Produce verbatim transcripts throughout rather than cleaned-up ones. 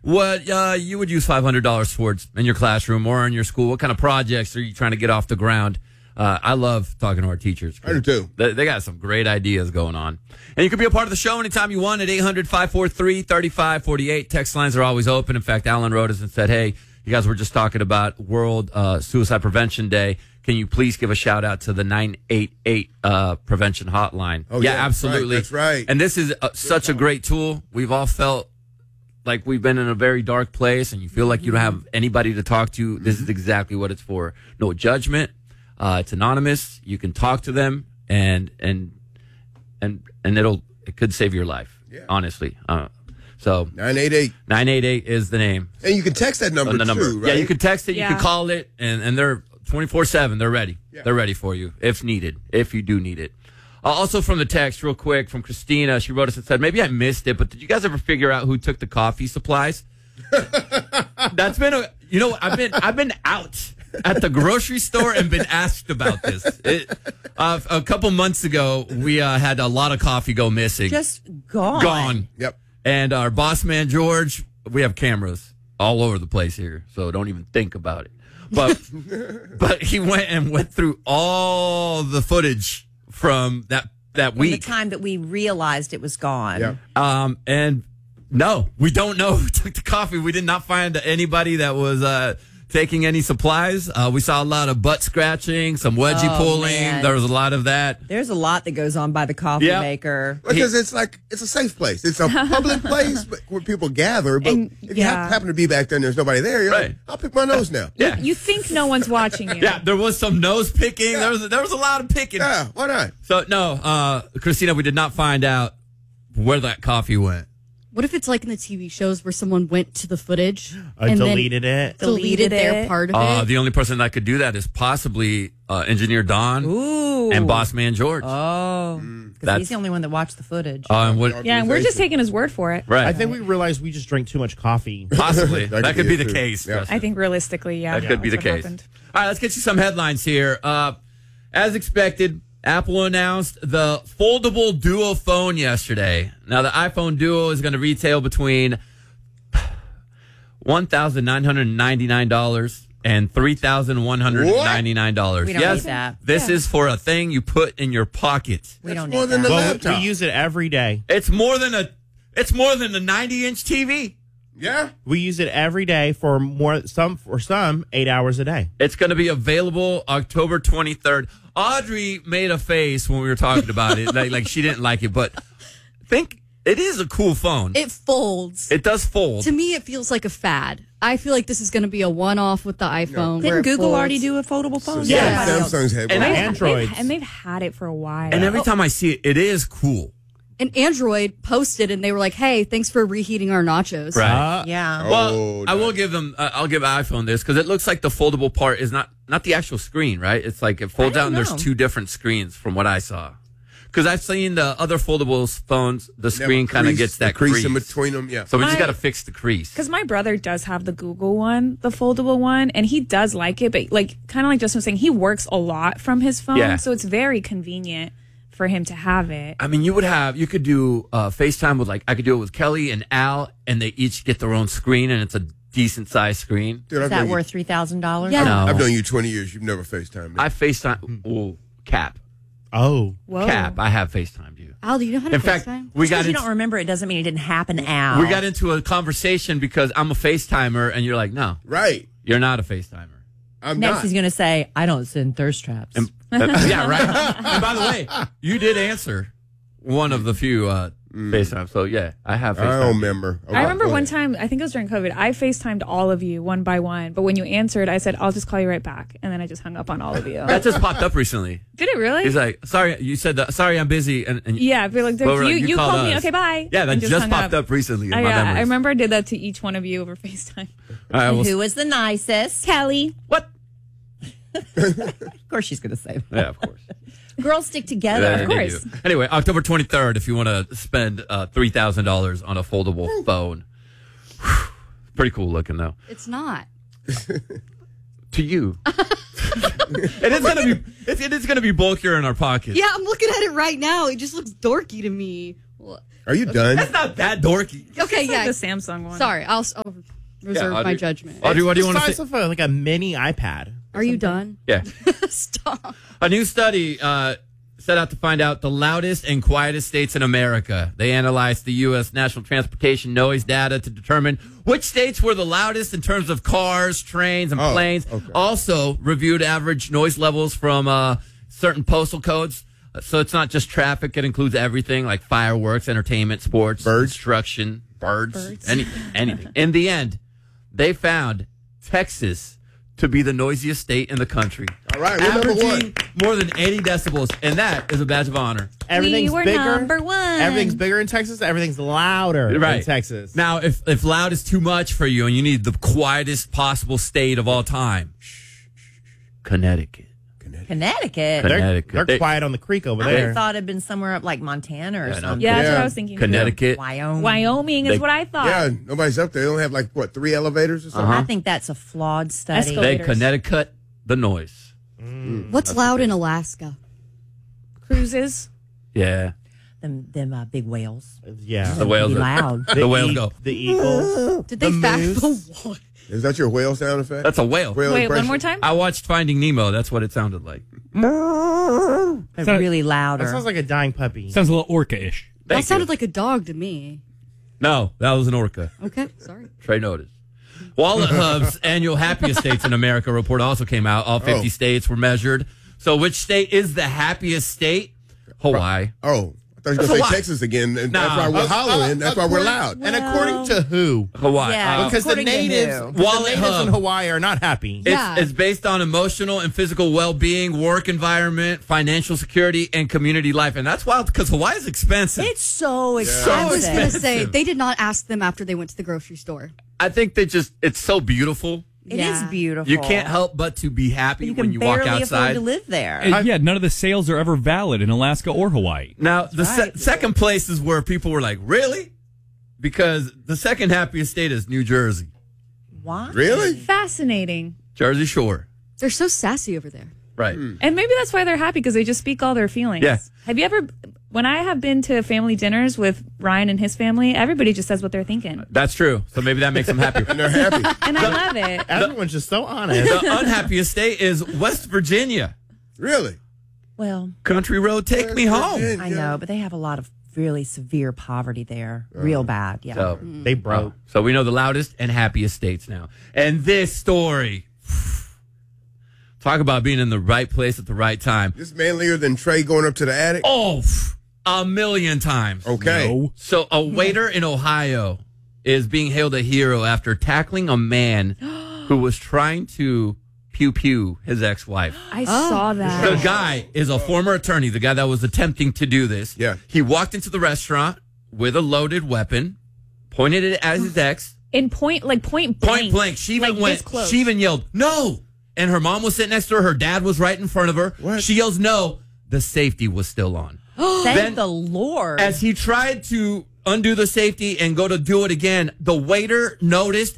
what uh, you would use five hundred dollars towards in your classroom or in your school. What kind of projects are you trying to get off the ground? Uh, I love talking to our teachers. I do too. They, they got some great ideas going on. And you can be a part of the show anytime you want at eight hundred, five four three, three five four eight. Text lines are always open. In fact, Alan wrote us and said, hey, you guys were just talking about World uh, Suicide Prevention Day. Can you please give a shout out to the nine eight eight uh, prevention hotline? Oh, yeah, yeah, absolutely. That's right. That's right. And this is uh, such a great tool. We've all felt like we've been in a very dark place and you feel like you don't have anybody to talk to. This is exactly what it's for. No judgment. Uh, it's anonymous. You can talk to them and and and and it'll it could save your life. Yeah. Honestly. Uh, so nine eight eight nine eight eight is the name. And you can text that number, the number. too, right? Yeah, you can text it, Yeah. you can call it, and, and they're twenty-four seven. They're ready. Yeah. They're ready for you if needed, if you do need it. Uh, also from the text, real quick, from Christina, she wrote us and said, maybe I missed it, but did you guys ever figure out who took the coffee supplies? That's been a, you know, I've been, I've been out at the grocery store and been asked about this. It, uh, a couple months ago, we uh, had a lot of coffee go missing. Just gone. Gone. Yep. And our boss man, George, we have cameras all over the place here, so don't even think about it. But but he went and went through all the footage from that, that From week. the time that we realized it was gone. Yep. Um, and no, we don't know who took the coffee. We did not find anybody that was uh, taking any supplies. Uh, we saw a lot of butt scratching, some wedgie Oh, pulling. man. There was a lot of that. There's a lot that goes on by the coffee Yeah. maker. Because it's like, it's a safe place. It's a public place but- where people gather. But And, if you yeah. hap- happen to be back there and there's nobody there, you're Right. like, I'll pick my nose now. Yeah. You think no one's watching you. Yeah, there was some nose picking. Yeah. There was there was a lot of picking. Yeah, why not? So no, uh, Christina, we did not find out where that coffee went. What if it's like in the T V shows where someone went to the footage I and deleted it. then deleted Deleted their it. part of Uh, it? the only person that could do that is possibly uh, Engineer Don Ooh. and Boss Man George. Oh. Because Mm. That's- he's the only one that watched the footage. Uh, and what, Yeah, and we're just taking his word for it. right. I think we realized we just drank too much coffee. Possibly. That that, could could be be it, the too. case. Yeah. I think realistically, yeah. That could be the that's what case. happened. All right, let's get you some headlines here. Uh, as expected, Apple announced the foldable Duo phone yesterday. Now, the iPhone Duo is going to retail between one thousand nine hundred ninety-nine dollars and three thousand one hundred ninety-nine dollars. We don't yes, need that. this Yeah. is for a thing you put in your pocket. we don't more need than that. the Well, laptop. we use it every day. It's more than a it's more than a ninety inch T V. Yeah? We use it every day for more some for some eight hours a day. It's going to be available October twenty-third. Audrey made a face when we were talking about it, like like she didn't like it, but think it is a cool phone. It folds. It does fold. To me, it feels like a fad. I feel like this is going to be a one-off with the iPhone. where Didn't it Google folds. already do a foldable phone? Yeah. Everybody else- Samsung's had And one. I- Androids. They've, and they've had it for a while. And every time I see it, it is cool. And Android posted, and they were like, "Hey, thanks for reheating our nachos." Uh, Yeah. Well, Oh, I will nice. give them. Uh, I'll give iPhone this because it looks like the foldable part is not not the actual screen, right? It's like it folds I out don't and know. there's two different screens from what I saw. Because I've seen the other foldable phones, the They have screen a kind of crease- gets that a crease, crease. in between them. Yeah. So we just My- got to fix the crease. Because my brother does have the Google one, the foldable one, and he does like it, but like kind of like Justin was saying, he works a lot from his phone, Yeah. so it's very convenient for him to have it. I mean, you would have, you could do uh, FaceTime with like, I could do it with Kelly and Al, and they each get their own screen, and it's a decent sized screen. Dude, Is I've that known you- worth three thousand dollars? Yeah. No, I've known you twenty years. You've never FaceTimed me. I FaceTime, oh, Cap. oh, Whoa. Cap, I have FaceTimed you. Al, do you know how to In fact, FaceTime? we got Because you into, don't remember it doesn't mean it didn't happen, Al. we got into a conversation because I'm a FaceTimer, and you're like, no, right. you're not a FaceTimer. I'm Next, not. he's going to say, I don't send thirst traps. And, uh, yeah, right. And by the way, you did answer one of the few uh, FaceTime. So yeah, I have I don't FaceTime. remember. I remember Go one ahead. time, I think it was during COVID, I FaceTimed all of you one by one, but when you answered, I said, I'll just call you right back. And then I just hung up on all of you. That just popped up recently. Did it really? He's like, sorry, you said that. Sorry, I'm busy. And, and yeah, I feel like Well, we're you, like, you you called called me, us. okay, bye. yeah, that and just, hung popped up, recently in I, my yeah, memories. I remember I did that to each one of you over FaceTime. All right, well, Who was the nicest? Kelly. what? Of course she's going to say that. Yeah, of course. Girls stick together. Yeah, of they course. do. Anyway, October twenty-third, if you want to spend uh, three thousand dollars on a foldable phone. Whew. Pretty cool looking, though. It's not. To you. it is going to be it's, it is going to be bulkier in our pockets. Yeah, I'm looking at it right now. It just looks dorky to me. Well, Are you done? That's not that dorky. okay, It's yeah. like the Samsung one. Sorry, I'll. Oh, reserve Audrey. my judgment. Audrey, what do you It's want to the say? size of a, like a mini iPad. Are you done? Yeah. Stop. A new study uh, set out to find out the loudest and quietest states in America. They analyzed the U S National Transportation Noise data to determine which states were the loudest in terms of cars, trains, and Oh, planes. okay. Also reviewed average noise levels from uh, certain postal codes. Uh, So it's not just traffic. It includes everything like fireworks, entertainment, sports, Birds. construction, birds, Any, anything. In the end, they found Texas to be the noisiest state in the country. All right, we're number Averaging one. more than eighty decibels, and that is a badge of honor. Everything's we were bigger. number one. Everything's bigger in Texas. Everything's louder Right. in Texas. Now, if, if loud is too much for you and you need the quietest possible state of all time, Connecticut. Connecticut. they're Connecticut. they're They- quiet on the creek over I would there. have thought it'd been somewhere up like Montana or Yeah, no. something. Yeah, that's what Yeah. I was thinking. Connecticut. Wyoming. Wyoming is They- what I thought. Yeah, nobody's up there. They don't have like what three elevators or something. Uh-huh. I think that's a flawed study. Escalator. They Laters. Connecticut the noise. What's loud in Alaska? Cruises. Yeah. Them, them uh, big whales. yeah. The whales Be are, loud. the whales e- go. The eagles. Did they The fact moose. the what? Is that your whale sound effect? That's a whale. Whale Wait, impression? one more time. I watched Finding Nemo. That's what it sounded like. They're Sound- really louder. That sounds like a dying puppy. Sounds a little orca-ish. That Thank sounded you. like a dog to me. No, that was an orca. Okay, sorry. Trey noticed. Wallet Hub's annual happiest states in America report also came out. All fifty Oh. states were measured. So which state is the happiest state? Hawaii. Oh, I thought you were That's going to a say lot. Texas again. And Nah. that's why we're Uh, hollering. That's why we're according- loud. And according to who? Hawaii. Yeah, Uh, Because the According to natives, who? the Wallet natives Hub. in Hawaii are not happy. It's, Yeah. it's based on emotional and physical well-being, work environment, financial security, and community life. And that's wild because Hawaii is expensive. It's so I expensive. was going to expensive. say, they did not ask them after they went to the grocery store. I think they just, it's so beautiful. It is Yeah. beautiful. You can't help but to be happy You when can you walk barely outside. afford to live there. And yeah, none of the sales are ever valid in Alaska or Hawaii. Now, the se- right. second place is where people were like, really? Because the second happiest state is New Jersey. Why? Really? Fascinating. Jersey Shore. They're so sassy over there. Right. And maybe that's why they're happy because they just speak all their feelings. Yeah. Have you ever, when I have been to family dinners with Ryan and his family, everybody just says what they're thinking. That's true. So maybe that makes them happy. And they're happy. And I love it. Everyone's just so honest. The unhappiest state is West Virginia. Really? Well, Country road, take me home. I know, but they have a lot of really severe poverty there. Real bad. Yeah. So, They broke. so we know the loudest and happiest states now. And this story, talk about being in the right place at the right time. This manlier than Trey going up to the attic? Oh, pff, a million times. Okay. No. So a waiter in Ohio is being hailed a hero after tackling a man who was trying to pew pew his ex-wife. I saw The that. guy is a former attorney, the guy that was attempting to do this. Yeah. He walked into the restaurant with a loaded weapon, pointed it at his ex, In point, like point blank. point blank. She even like went, this close. she even yelled, no. And her mom was sitting next to her. Her dad was right in front of her. What? She yells, no. The safety was still on. Thank Then- the Lord. As he tried to undo the safety and go to do it again, the waiter noticed,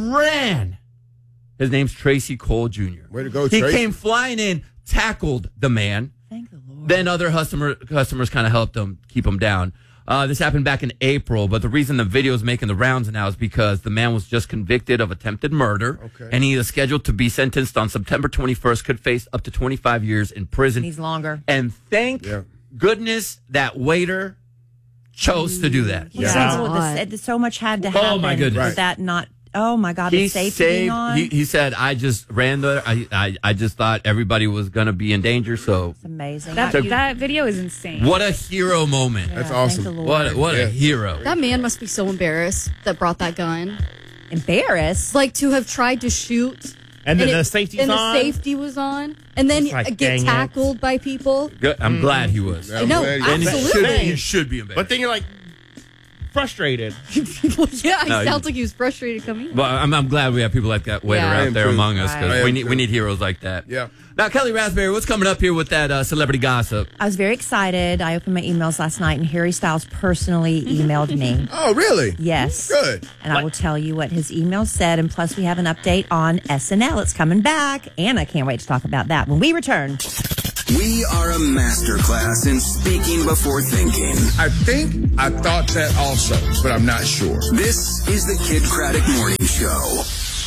ran. His name's Tracy Cole Junior Way to go, He Tracy. came flying in, tackled the man. Thank the Lord. Then other customer, customers kind of helped him keep him down. Uh, this happened back in April, but the reason the video is making the rounds now is because the man was just convicted of attempted murder, Okay. and he is scheduled to be sentenced on September twenty-first, could face up to twenty-five years in prison. Needs longer. And thank Yeah. goodness that waiter chose to do that. Yeah. So, God. this- so much had to Oh, happen. my goodness. For Right. that not. Oh my God. He The safety being saved. on. He, he said, "I just ran the. I, I I just thought everybody was going to be in danger. So it's amazing. That, So- that video is insane. what a hero moment! That's Yeah, awesome. Thank the Lord. What a, what Yeah. a hero! That man must be so embarrassed that brought that gun. Embarrassed. Like to have tried to shoot. And then it- the safety's and on. the safety was on. And then He's like, get "Dang it." tackled by people. Good. I'm glad he was. I'm No, glad he- And he absolutely. should, be- he should be embarrassed. But then you're like frustrated. yeah, it No, sounds you- like he was frustrated coming in. Well, I'm, I'm glad we have people like that waiter Yeah. I out am there too. among us Right. because I we am need too. we need heroes like that. Yeah. Now, Kelly Raspberry, what's coming up here with that uh, celebrity gossip? I was very excited. I opened my emails last night, and Harry Styles personally emailed me. Oh, really? Yes. Good. And I will tell you what his email said. And plus, we have an update on S N L. It's coming back. And I can't wait to talk about that when we return. We are a masterclass in speaking before thinking. I think I thought that also, but I'm not sure. This is the Kid Craddock Morning Show.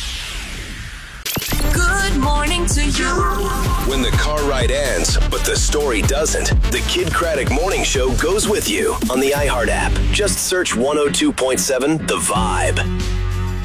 Good morning to you. When the car ride ends, but the story doesn't, the Kid Craddock Morning Show goes with you on the iHeart app. Just search one oh two point seven The Vibe.